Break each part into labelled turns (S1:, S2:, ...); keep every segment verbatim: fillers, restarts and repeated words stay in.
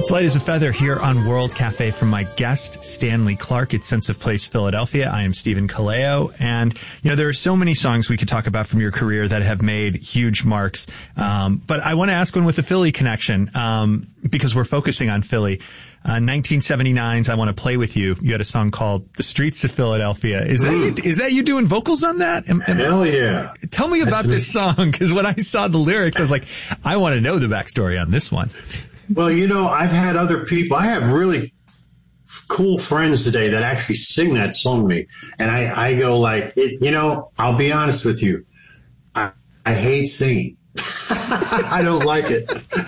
S1: It's light as a feather here on World Cafe from my guest, Stanley Clarke at Sense of Place, Philadelphia. I am Stephen Kaleo. And, you know, there are so many songs we could talk about from your career that have made huge marks. Um, but I want to ask one with a Philly connection, um, because we're focusing on Philly. Uh, nineteen seventy-nine's I Want to Play With You. You had a song called The Streets of Philadelphia. Is that, mm. you, is that you doing vocals on that? Am, am,
S2: Hell yeah.
S1: Tell me about That's this me. song, because when I saw the lyrics, I was like, I want to know the backstory on this one.
S2: Well, you know, I've had other people. I have really cool friends today that actually sing that song to me. And I, I go like, it, you know, I'll be honest with you. I, I hate singing. I don't like it.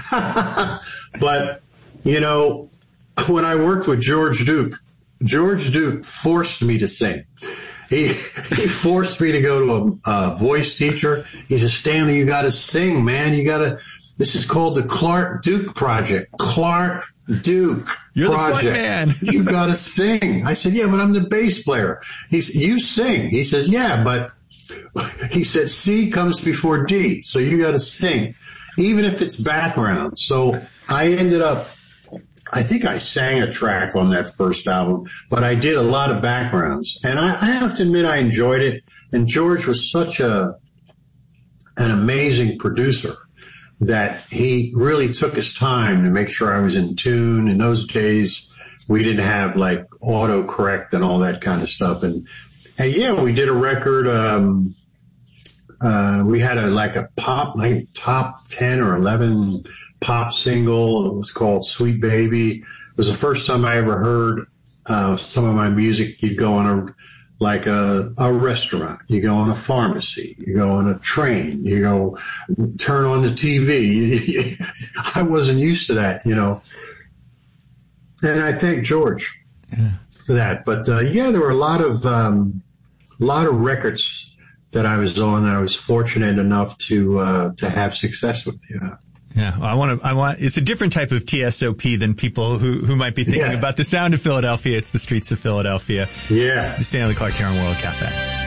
S2: But, you know, when I worked with George Duke, George Duke forced me to sing. He, he forced me to go to a, a voice teacher. He said, Stanley, you got to sing, man. You got to. This is called the Clarke Duke Project. Clarke Duke
S1: You're
S2: Project.
S1: The front man.
S2: You got to sing. I said, yeah, but I'm the bass player. He said, you sing. He says, yeah, but he said, C comes before D. So you got to sing, even if it's background. So I ended up, I think I sang a track on that first album, but I did a lot of backgrounds. And I, I have to admit I enjoyed it. And George was such a an amazing producer that he really took his time to make sure I was in tune. In those days, we didn't have like autocorrect and all that kind of stuff. And, and yeah, we did a record. Um, uh, we had a, like a pop, like top ten or eleven pop single. It was called Sweet Baby. It was the first time I ever heard, uh, some of my music. You'd go on a, like a, a restaurant, you go on a pharmacy, you go on a train, you go turn on the T V. I wasn't used to that, you know. And I thank George yeah. for that. But, uh, yeah, there were a lot of, um, a lot of records that I was on that I was fortunate enough to, uh, to have success with. Yeah.
S1: Yeah, well, I want to, I want, it's a different type of T S O P than people who, who might be thinking yeah. about the sound of Philadelphia. It's the streets of Philadelphia.
S2: Yeah.
S1: It's the Stanley Clarke here on World Cafe.